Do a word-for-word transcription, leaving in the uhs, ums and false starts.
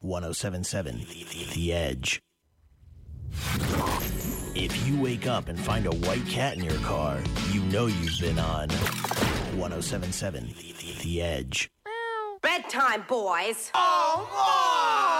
ten seventy-seven The Edge. If you wake up and find a white cat in your car, you know you've been on ten seventy-seven The Edge. Bedtime, boys. Oh, Mom!